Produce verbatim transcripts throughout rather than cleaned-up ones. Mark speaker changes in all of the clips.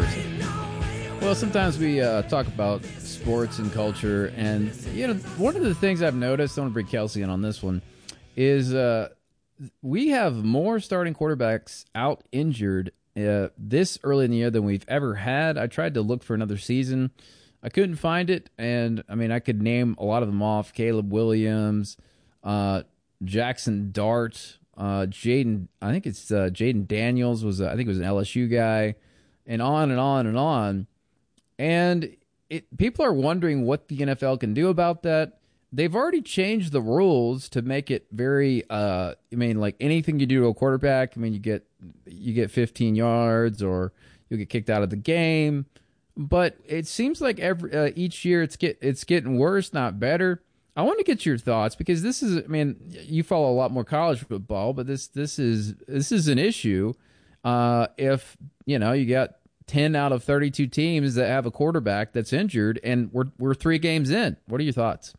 Speaker 1: person. Well, sometimes we uh, talk about sports and culture, and you know, one of the things I've noticed, I want to bring Kelsey in on this one, is uh, we have more starting quarterbacks out injured uh, this early in the year than we've ever had. I tried to look for another season. I couldn't find it, and I mean, I could name a lot of them off. Caleb Williams, uh, Jackson Dart, uh, Jaden, I think it's uh, Jaden Daniels, was uh, I think it was an L S U guy, and on and on and on. And it, people are wondering what the N F L can do about that. They've already changed the rules to make it very, uh, I mean, like anything you do to a quarterback, I mean, you get you get fifteen yards or you'll get kicked out of the game. But it seems like every uh, each year it's get it's getting worse, not better. I want to get your thoughts because this is, I mean, you follow a lot more college football, but this this is this is an issue. Uh, if you know you got ten out of thirty-two teams that have a quarterback that's injured, and we're we're three games in. What are your thoughts?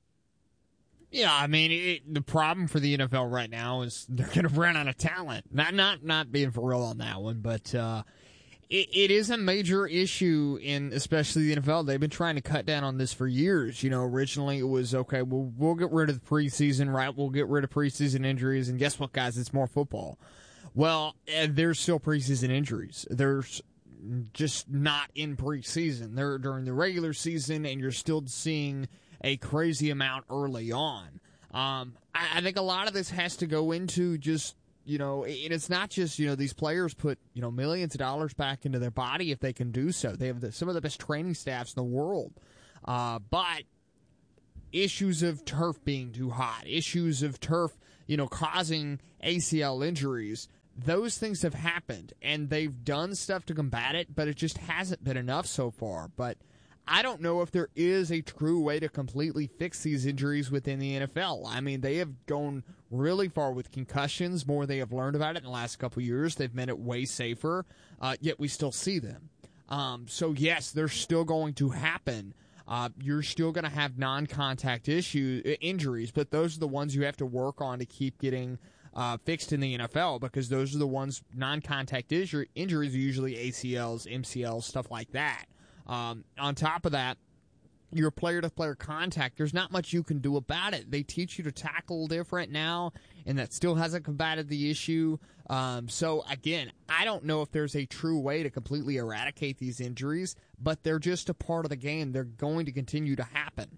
Speaker 2: Yeah, I mean, it, the problem for the N F L right now is they're going to run out of talent. Not not not being for real on that one, but uh, it, it is a major issue in especially the N F L. They've been trying to cut down on this for years. You know, originally it was, okay, we'll, we'll get rid of the preseason, right? We'll get rid of preseason injuries, and guess what, guys? It's more football. Well, uh, there's still preseason injuries. There's just not in preseason. They're during the regular season, and you're still seeing a crazy amount early on. Um, I, I think a lot of this has to go into just, you know, and it's not just, you know, these players put, you know, millions of dollars back into their body if they can do so. They have the, some of the best training staffs in the world. Uh, but issues of turf being too hot, issues of turf, you know, causing A C L injuries, those things have happened, and they've done stuff to combat it, but it just hasn't been enough so far. But I don't know if there is a true way to completely fix these injuries within the N F L. I mean, they have gone really far with concussions. More they have learned about it in the last couple of years. They've made it way safer, uh, yet we still see them. Um, so, yes, they're still going to happen. Uh, you're still going to have non-contact issues, injuries, but those are the ones you have to work on to keep getting Uh, fixed in the N F L, because those are the ones, non-contact injury, injuries are usually A C Ls, M C Ls, stuff like that. Um, on top of that, your player-to-player contact, there's not much you can do about it. They teach you to tackle different now, and that still hasn't combated the issue. Um, so, again, I don't know if there's a true way to completely eradicate these injuries, but they're just a part of the game. They're going to continue to happen.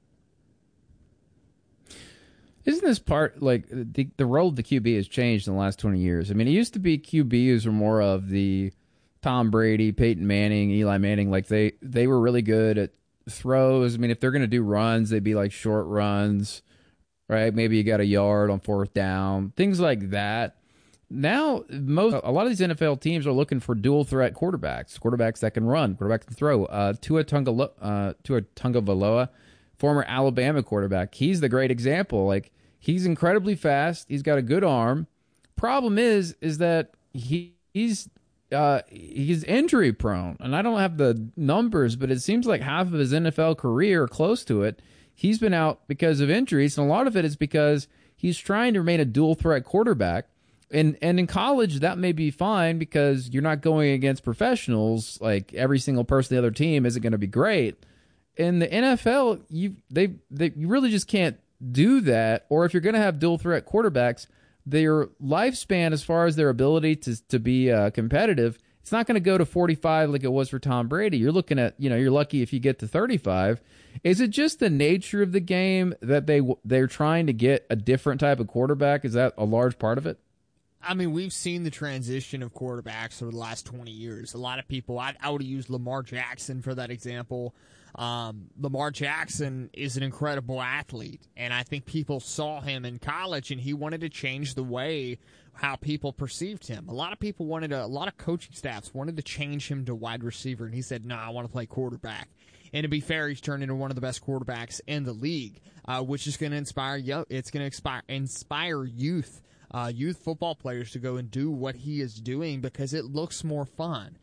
Speaker 1: Isn't this part, like, the the role of the Q B has changed in the last twenty years? I mean, it used to be Q Bs were more of the Tom Brady, Peyton Manning, Eli Manning. Like, they, they were really good at throws. I mean, if they're going to do runs, they'd be like short runs, right? Maybe you got a yard on fourth down, things like that. Now, most a lot of these N F L teams are looking for dual threat quarterbacks, quarterbacks that can run, quarterbacks that can throw. Uh, Tua Tungalo- uh, Tua Tagovailoa, former Alabama quarterback, he's the great example. Like, he's incredibly fast. He's got a good arm. Problem is, is that he, he's uh, he's injury prone, and I don't have the numbers, but it seems like half of his N F L career, or close to it, he's been out because of injuries, and a lot of it is because he's trying to remain a dual threat quarterback. And and in college, that may be fine because you're not going against professionals. Like, every single person on the other team isn't going to be great. In the N F L, you they, they you really just can't do that. Or if you're going to have dual threat quarterbacks, their lifespan as far as their ability to to be uh, competitive, it's not going to go to forty-five like it was for Tom Brady. You're looking at, you know, you're lucky if you get to thirty-five. Is it just the nature of the game that they they're trying to get a different type of quarterback? Is that a large part of it?
Speaker 2: I mean, we've seen the transition of quarterbacks over the last twenty years. A lot of people, I, I would have used Lamar Jackson for that example. Um, Lamar Jackson is an incredible athlete, and I think people saw him in college, and he wanted to change the way how people perceived him. A lot of people wanted to, a lot of coaching staffs wanted to change him to wide receiver, and he said, no, I want to play quarterback. And to be fair, he's turned into one of the best quarterbacks in the league, uh, which is going to inspire, it's going to inspire, inspire youth. Uh, youth football players to go and do what he is doing because it looks more fun.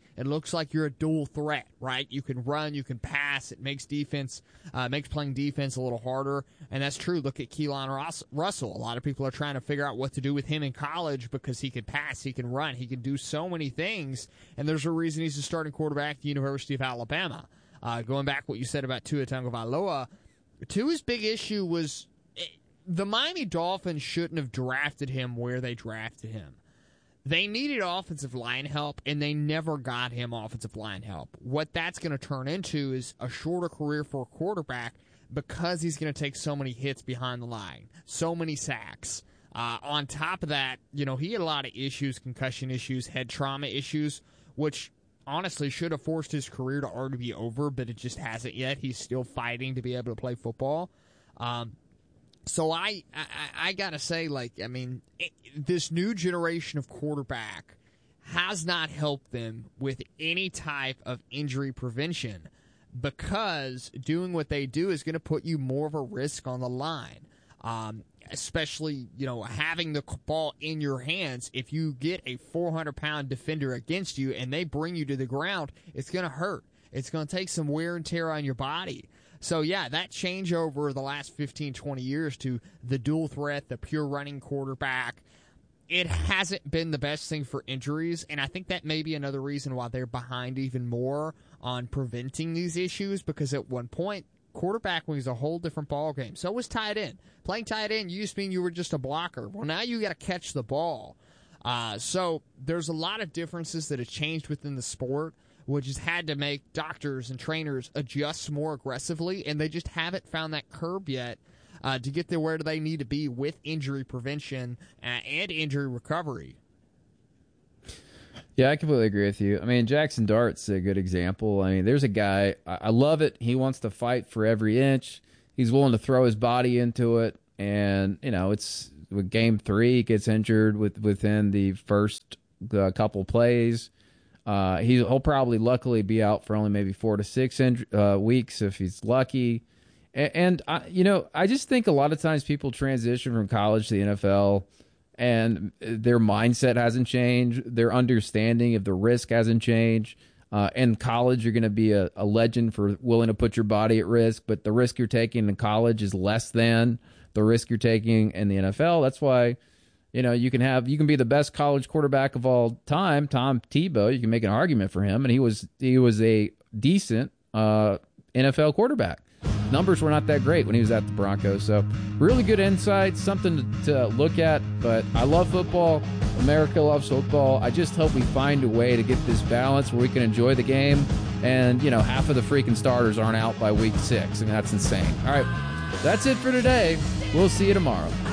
Speaker 2: It looks like you're a dual threat, right? You can run, you can pass. It makes defense, uh, makes playing defense a little harder, and that's true. Look at Keelan Ross- Russell. A lot of people are trying to figure out what to do with him in college because he can pass, he can run, he can do so many things, and there's a reason he's the starting quarterback at the University of Alabama. Uh, going back what you said about Tua Tagovailoa, Tua's big issue was it, the Miami Dolphins shouldn't have drafted him where they drafted him. They needed offensive line help, and they never got him offensive line help. What that's going to turn into is a shorter career for a quarterback because he's going to take so many hits behind the line, so many sacks. Uh, on top of that, you know, he had a lot of issues, concussion issues, head trauma issues, which honestly should have forced his career to already be over, but it just hasn't yet. He's still fighting to be able to play football. Um, so I, I, I got to say, like, I mean, it, this new generation of quarterback has not helped them with any type of injury prevention because doing what they do is going to put you more of a risk on the line. Um, especially, you know, having the ball in your hands. If you get a four hundred pound defender against you and they bring you to the ground, it's going to hurt. It's going to take some wear and tear on your body. So, yeah, that change over the last fifteen, twenty years to the dual threat, the pure running quarterback, it hasn't been the best thing for injuries, and I think that may be another reason why they're behind even more on preventing these issues, because at one point, quarterback was a whole different ball game. So was tight end. Playing tight end used to mean you were just a blocker. Well, now you got to catch the ball. Uh, so there's a lot of differences that have changed within the sport, which has had to make doctors and trainers adjust more aggressively, and they just haven't found that curb yet uh, to get to where they need to be with injury prevention uh, and injury recovery.
Speaker 1: Yeah, I completely agree with you. I mean, Jackson Dart's a good example. I mean, there's a guy, I love it. He wants to fight for every inch. He's willing to throw his body into it. And, you know, it's with game three, he gets injured with, within the first uh, couple plays. Uh, he, he'll probably luckily be out for only maybe four to six inj- uh, weeks if he's lucky. And, and I, you know, I just think a lot of times people transition from college to the N F L and their mindset hasn't changed. Their understanding of the risk hasn't changed. Uh, in college, you're going to be a, a legend for willing to put your body at risk, but the risk you're taking in college is less than the risk you're taking in the N F L. That's why, you know, you can have you can be the best college quarterback of all time, Tom Tebow. You can make an argument for him, and he was he was a decent uh, N F L quarterback. Numbers were not that great when he was at the Broncos. So really good insight, something to, to look at. But I love football. America loves football. I just hope we find a way to get this balance where we can enjoy the game. And, you know, half of the freaking starters aren't out by week six. I mean, that's insane. All right, that's it for today. We'll see you tomorrow.